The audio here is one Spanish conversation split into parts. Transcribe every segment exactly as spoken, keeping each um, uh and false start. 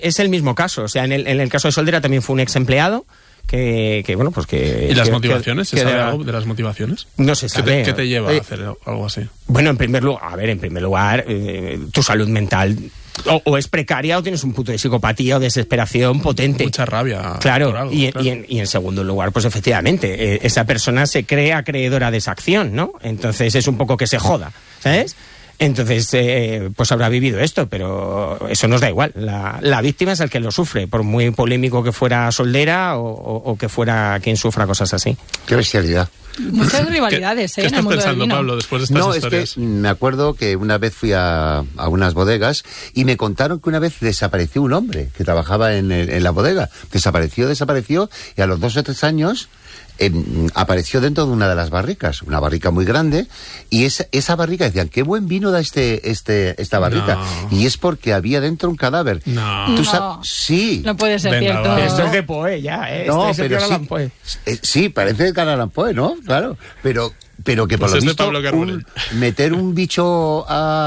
Es el mismo caso, o sea, en el, en el caso de Soldera también fue un ex empleado. Que, que, bueno, pues que... ¿Y las que, motivaciones? ¿Se que sabe de, algo de las motivaciones? No se sabe. ¿Qué te, qué te lleva eh, a hacer algo así? Bueno, en primer lugar, a ver, en primer lugar, eh, tu salud mental o, o es precaria o tienes un punto de psicopatía o desesperación potente. Mucha rabia. Claro, algo, y, claro. Y, en, y en segundo lugar, pues efectivamente, eh, esa persona se cree acreedora de esa acción, ¿no? Entonces es un poco que se joda, ¿sabes? Entonces, eh, pues habrá vivido esto, pero eso nos da igual. La, la víctima es el que lo sufre, por muy polémico que fuera Soldera o, o, o que fuera quien sufra cosas así. Qué bestialidad. Muchas rivalidades, ¿Qué, ¿eh? ¿qué en el estás mundo del pensando, vino. Pablo, después de estas No, historias? es que me acuerdo que una vez fui a, a unas bodegas y me contaron que una vez desapareció un hombre que trabajaba en, el, en la bodega. Desapareció, desapareció y a los dos o tres años eh, apareció dentro de una de las barricas, una barrica muy grande, y esa, esa barrica decían, qué buen vino da este, este, esta barrica. No. Y es porque había dentro un cadáver. No. ¿Tú No. sabes? Sí. No puede ser Venga, cierto. va. Pero esto es de Poe ya, ¿eh? No, Este es pero Edgar sí, Allan Poe. eh, sí, parece de Edgar Allan Poe, ¿no? Claro, pero pero que por Pues lo es de visto Pablo Carbonell. un- meter un bicho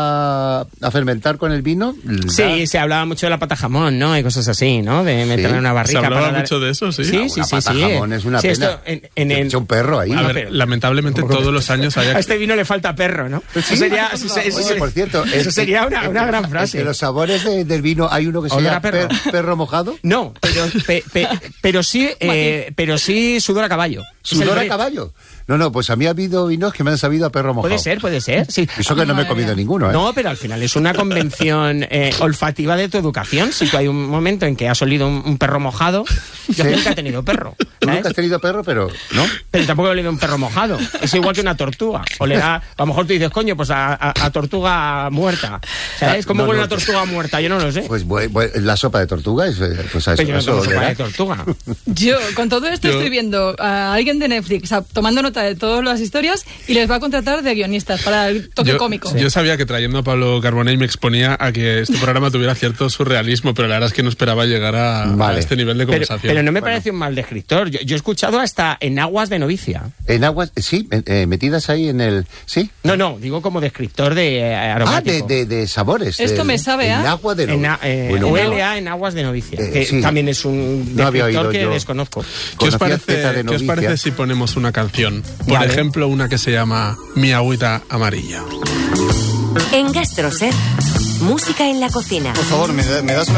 a, a fermentar con el vino. Sí, da- se hablaba mucho de la pata jamón, ¿no? Y cosas así, ¿no? De meterla Sí. en una barrica. ¿Se hablaba para dar- mucho de eso? Sí. Sí, Una sí, sí. pata sí. jamón es una Sí, pena. esto en, en Se el- echa un perro ahí. A No, ver, pero- lamentablemente ¿Cómo que- todos los años hay... A este vino le falta perro, ¿no? Eso sería, eso, eso- eso- Oye, por cierto, eso es- sería una, una gran Entre frase. los sabores de- del vino hay uno que se Olor llama a perro. per- perro mojado. No, pero, pe- pe- pero sí, eh, pero sí sudor a caballo. Es el ¿Sudor a Brett. caballo? No, no, pues a mí ha habido vinos que me han sabido a perro mojado. Puede ser, puede ser, sí. Eso que no me he Madre comido mía. ninguno, ¿eh? No, pero al final es una convención eh, olfativa de tu educación. Si tú hay un momento en que has olido un, un perro mojado, yo Sí. nunca he tenido perro. Tú ¿sabes? nunca has tenido perro, pero no. Pero tampoco he olido un perro mojado. Es igual que una tortuga. Olerá, a lo mejor tú dices, coño, pues a, a- a tortuga muerta. ¿Sabes? ¿Cómo No, huele no, una tortuga muerta? Yo no lo sé. Pues bu- bu- la sopa de tortuga es eh, pues a eso. Pero yo no eso tomo sopa olerá. de tortuga. Yo, con todo esto, Yo- estoy viendo a alguien de Netflix a- tomando nota de todas las historias y les va a contratar de guionistas para el toque yo, cómico. yo sabía que trayendo a Pablo Carbonell me exponía a que este programa tuviera cierto surrealismo, pero la verdad es que no esperaba llegar a, Vale. a este nivel de Pero, conversación. pero no me Bueno. parece un mal descriptor. Yo, yo he escuchado hasta en aguas de novicia. En aguas, sí, eh, eh, metidas ahí en el... ¿Sí? No, no, digo como descriptor de eh, Ah, aromático. de, de, de sabores. Esto de- me sabe, en ¿ah? agua de En, no- a- eh, bueno, O bueno. L A en aguas de novicia, Eh, que sí. también es un No había descriptor oído que yo. desconozco. ¿Qué os, Conocía Zeta parece, de ¿Qué os novicia. parece si ponemos una canción? Por Vale. ejemplo, una que se llama Mi agüita amarilla. En Gastroset, música en la cocina. Por favor, ¿me, da- me das una